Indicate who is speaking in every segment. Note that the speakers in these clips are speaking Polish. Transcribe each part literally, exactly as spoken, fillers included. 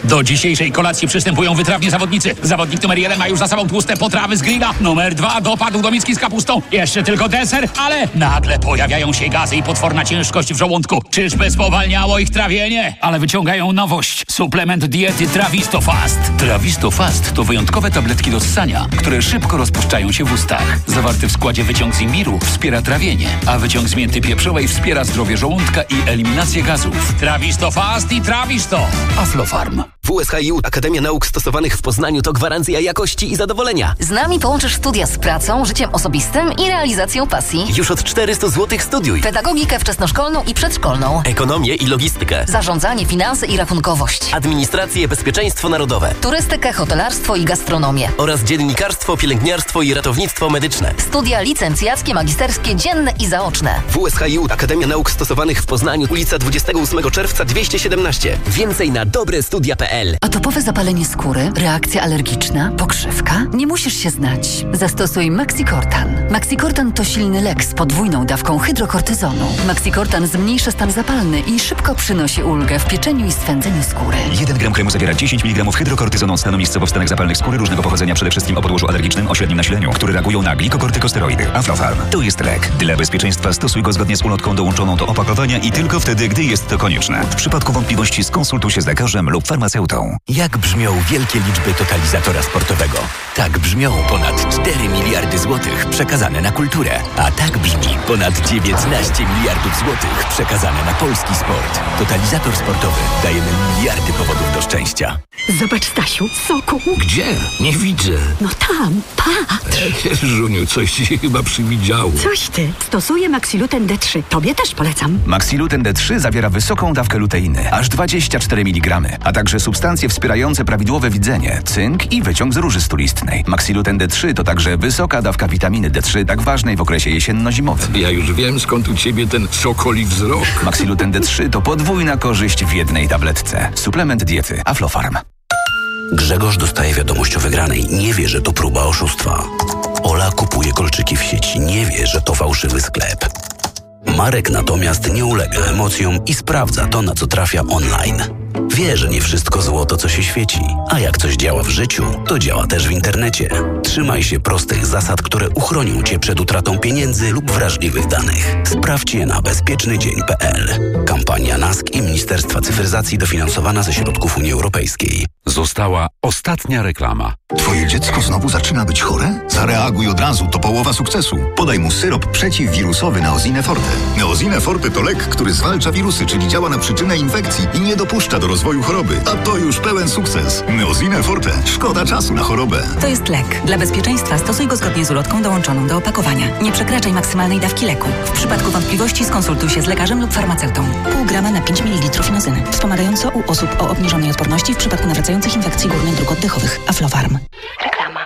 Speaker 1: Do dzisiejszej kolacji przystępują wytrawni zawodnicy. Zawodnik numer jeden ma już za sobą tłuste potrawy z grilla. Numer dwa dopadł do miski z kapustą. Jeszcze tylko deser, ale nagle pojawiają się gazy i potworna ciężkość w żołądku. Czyżby spowalniało ich trawienie? Ale wyciągają nowość. Suplement diety Trawisto Fast. Trawisto Fast to wyjątkowe tabletki do ssania, które szybko rozpuszczają się w ustach. Zawarty w składzie wyciąg z imbiru wspiera trawienie, a wyciąg z mięty pieprzowej wspiera zdrowie żołądka i eliminację gazów. Trawisto Fast i Trawisto. Aflofarm.
Speaker 2: W U S H I U Akademia Nauk Stosowanych w Poznaniu to gwarancja jakości i zadowolenia.
Speaker 3: Z nami połączysz studia z pracą, życiem osobistym i realizacją pasji.
Speaker 2: Już od czterysta złotych studiuj.
Speaker 3: Pedagogikę wczesnoszkolną i przedszkolną.
Speaker 2: Ekonomię i logistykę.
Speaker 3: Zarządzanie, finanse i rachunkowość.
Speaker 2: Administrację, bezpieczeństwo narodowe.
Speaker 3: Turystykę, hotelarstwo i gastronomię.
Speaker 2: Oraz dziennikarstwo, pielęgniarstwo i ratownictwo medyczne.
Speaker 3: Studia licencjackie, magisterskie, dzienne i zaoczne.
Speaker 2: W U S H I U Akademia Nauk Stosowanych w Poznaniu, ulica dwudziestego ósmego czerwca dwieście siedemnaście. Więcej na dobrestudia kropka p l.
Speaker 4: Atopowe zapalenie skóry, reakcja alergiczna, pokrzywka? Nie musisz się znać. Zastosuj Maxikortan. Maxikortan to silny lek z podwójną dawką hydrokortyzonu. Maxikortan zmniejsza stan zapalny i szybko przynosi ulgę w pieczeniu i swędzeniu skóry.
Speaker 5: jeden gram kremu zawiera dziesięć miligramów hydrokortyzonu od stanu miejscowo w stanach zapalnych skóry różnego pochodzenia, przede wszystkim o podłożu alergicznym o średnim nasileniu, które reagują na glikokortykosteroidy. Aflofarm. To jest lek. Dla bezpieczeństwa stosuj go zgodnie z ulotką dołączoną do opakowania i tylko wtedy, gdy jest to konieczne. W przypadku wątpliwości skonsultuj się z lekarzem lub farmaceutą.
Speaker 6: Jak brzmią wielkie liczby totalizatora sportowego? Tak brzmią ponad cztery miliardy złotych przekazane na kulturę. A tak brzmi ponad dziewiętnaście miliardów złotych przekazane na polski sport. Totalizator sportowy. Dajemy miliardy powodów do szczęścia.
Speaker 7: Zobacz, Stasiu, soku.
Speaker 8: Gdzie? Nie widzę.
Speaker 7: No tam, patrz.
Speaker 8: Żuniu, coś ci się chyba przywidziało.
Speaker 7: Coś ty. Stosuję Maxiluten D trzy. Tobie też polecam.
Speaker 9: Maxiluten D trzy zawiera wysoką dawkę luteiny, aż dwadzieścia cztery miligramy, a także substancje wspierające prawidłowe widzenie, cynk i wyciąg z róży stulistnej. Maxiluten D trzy to także wysoka dawka witaminy D trzy, tak ważnej w okresie jesienno-zimowym.
Speaker 8: Ja już wiem, skąd u ciebie ten sokoli wzrok.
Speaker 9: Maxiluten D trzy to podwójna korzyść w jednej tabletce. Suplement diety Aflofarm.
Speaker 6: Grzegorz dostaje wiadomość o wygranej. Nie wie, że to próba oszustwa. Ola kupuje kolczyki w sieci. Nie wie, że to fałszywy sklep. Marek natomiast nie ulega emocjom i sprawdza to, na co trafia online. Wie, że nie wszystko złoto, co się świeci, a jak coś działa w życiu, to działa też w internecie. Trzymaj się prostych zasad, które uchronią Cię przed utratą pieniędzy lub wrażliwych danych. Sprawdź je na bezpieczny dzień kropka p l. Kampania N A S K i Ministerstwa Cyfryzacji dofinansowana ze środków Unii Europejskiej.
Speaker 10: Została ostatnia reklama.
Speaker 11: Twoje dziecko znowu zaczyna być chore? Zareaguj od razu, to połowa sukcesu. Podaj mu syrop przeciwwirusowy Neosine Forte. Neosine Forte to lek, który zwalcza wirusy, czyli działa na przyczynę infekcji i nie dopuszcza do rozwoju choroby. A to już pełen sukces. Neosine Forte. Szkoda czasu na chorobę.
Speaker 12: To jest lek. Dla bezpieczeństwa stosuj go zgodnie z ulotką dołączoną do opakowania. Nie przekraczaj maksymalnej dawki leku. W przypadku wątpliwości skonsultuj się z lekarzem lub farmaceutą. Pół grama na pięć mililitrów inozyny. Wspomagająco u osób o obniżonej odporności w przypadku nawracających infekcji górnych dróg oddechowych. Aflofarm.
Speaker 7: Reklama.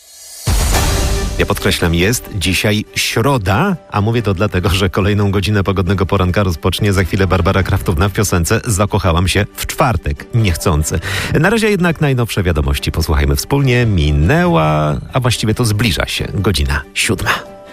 Speaker 13: Ja podkreślam, jest dzisiaj środa, a mówię to dlatego, że kolejną godzinę pogodnego poranka rozpocznie za chwilę Barbara Kraftówna w piosence Zakochałam się w czwartek, niechcący. Na razie jednak najnowsze wiadomości posłuchajmy wspólnie. Minęła, a właściwie to zbliża się godzina siódma.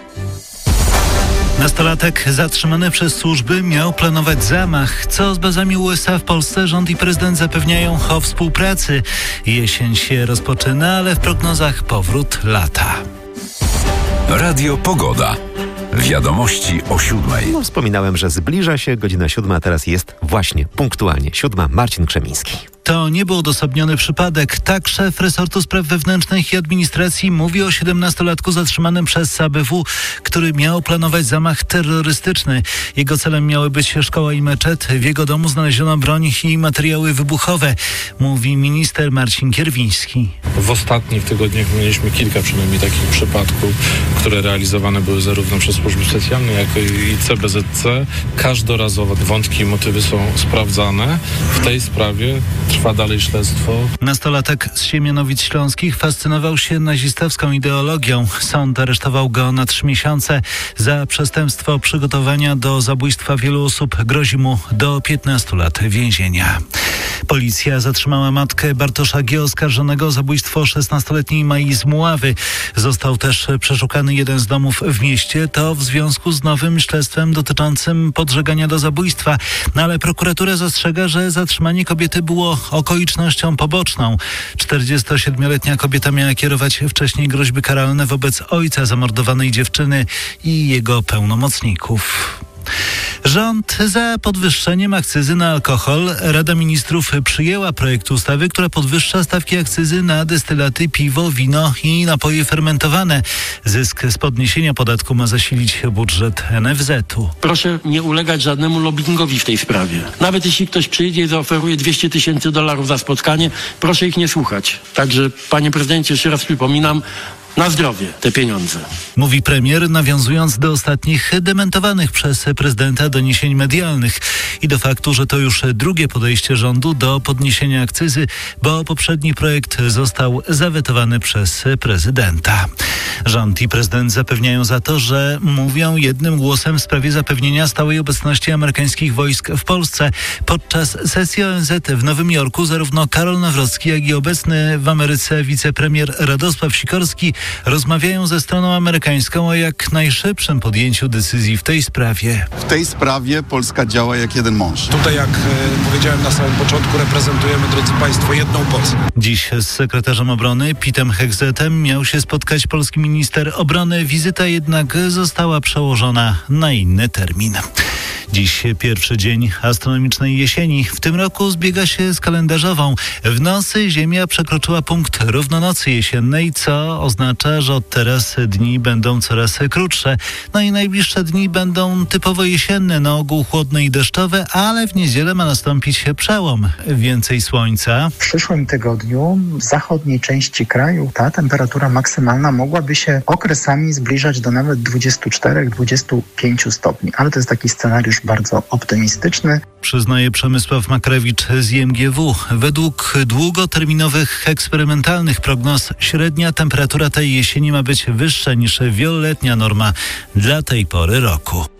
Speaker 14: Nastolatek zatrzymany przez służby miał planować zamach. Co z bazami U S A w Polsce? Rząd i prezydent zapewniają o współpracy. Jesień się rozpoczyna, ale w prognozach powrót lata.
Speaker 10: Radio Pogoda. Wiadomości o siódmej.
Speaker 13: No, wspominałem, że zbliża się godzina siódma, a teraz jest właśnie punktualnie siódma. Marcin Krzemiński.
Speaker 14: To nie był odosobniony przypadek. Tak szef resortu spraw wewnętrznych i administracji mówi o siedemnastolatku zatrzymanym przez A B W, który miał planować zamach terrorystyczny. Jego celem miały być szkoła i meczet. W jego domu znaleziono broń i materiały wybuchowe, mówi minister Marcin Kierwiński.
Speaker 15: W ostatnich tygodniach mieliśmy kilka przynajmniej takich przypadków, które realizowane były zarówno przez służby specjalne, jak i C B Z C. Każdorazowo wątki i motywy są sprawdzane. W tej sprawie trwa dalej śledztwo.
Speaker 14: Nastolatek z Siemianowic Śląskich fascynował się nazistowską ideologią. Sąd aresztował go na trzy miesiące za przestępstwo przygotowania do zabójstwa wielu osób. Grozi mu do piętnastu lat więzienia. Policja zatrzymała matkę Bartosza G. oskarżonego o zabójstwo szesnastoletniej Mai z Mławy. Został też przeszukany jeden z domów w mieście. To w związku z nowym śledztwem dotyczącym podżegania do zabójstwa. No ale prokuratura zastrzega, że zatrzymanie kobiety było okolicznością poboczną. czterdziestosiedmioletnia kobieta miała kierować wcześniej groźby karalne wobec ojca zamordowanej dziewczyny i jego pełnomocników. Rząd za podwyższeniem akcyzy na alkohol. Rada Ministrów przyjęła projekt ustawy, która podwyższa stawki akcyzy na destylaty, piwo, wino i napoje fermentowane. Zysk z podniesienia podatku ma zasilić budżet N F Z u.
Speaker 16: Proszę nie ulegać żadnemu lobbingowi w tej sprawie. Nawet jeśli ktoś przyjdzie i zaoferuje dwieście tysięcy dolarów za spotkanie, proszę ich nie słuchać. Także, panie prezydencie, jeszcze raz przypominam, na zdrowie te pieniądze.
Speaker 14: Mówi premier, nawiązując do ostatnich dementowanych przez prezydenta doniesień medialnych i do faktu, że to już drugie podejście rządu do podniesienia akcyzy, bo poprzedni projekt został zawetowany przez prezydenta. Rząd i prezydent zapewniają za to, że mówią jednym głosem w sprawie zapewnienia stałej obecności amerykańskich wojsk w Polsce. Podczas sesji O N Z w Nowym Jorku zarówno Karol Nawrocki, jak i obecny w Ameryce wicepremier Radosław Sikorski rozmawiają ze stroną amerykańską o jak najszybszym podjęciu decyzji w tej sprawie.
Speaker 17: W tej sprawie Polska działa jak jeden mąż.
Speaker 18: Tutaj, jak e, powiedziałem na samym początku, reprezentujemy, drodzy Państwo, jedną Polskę.
Speaker 14: Dziś z sekretarzem obrony Pitem Hegzetem miał się spotkać polski minister obrony. Wizyta jednak została przełożona na inny termin. Dziś pierwszy dzień astronomicznej jesieni. W tym roku zbiega się z kalendarzową. W nocy Ziemia przekroczyła punkt równonocy jesiennej, co oznacza, że od teraz dni będą coraz krótsze. No i najbliższe dni będą typowo jesienne, na ogół chłodne i deszczowe, ale w niedzielę ma nastąpić przełom. Więcej słońca.
Speaker 19: W przyszłym tygodniu w zachodniej części kraju ta temperatura maksymalna mogłaby się okresami zbliżać do nawet dwudziestu czterech do dwudziestu pięciu stopni, ale to jest taki scenariusz bardzo optymistyczny.
Speaker 14: Przyznaje Przemysław Makrewicz z I M G W. Według długoterminowych eksperymentalnych prognoz średnia temperatura tej jesieni ma być wyższa niż wieloletnia norma dla tej pory roku.